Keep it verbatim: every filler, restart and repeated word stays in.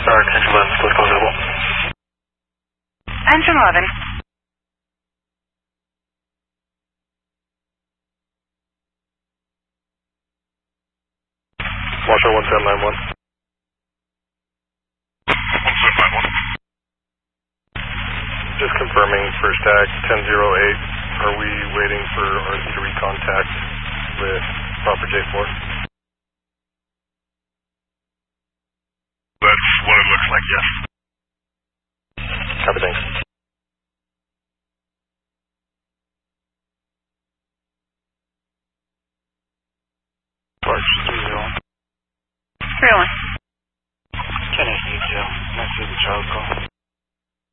Star, attention eleven, split call available. Attention eleven. Marshall one seven nine one. one seven nine one. Just confirming first tag ten zero eight. Are we waiting for R C to recontact with proper J four? That's what it looks like, yes. Copy, thanks. three oh one.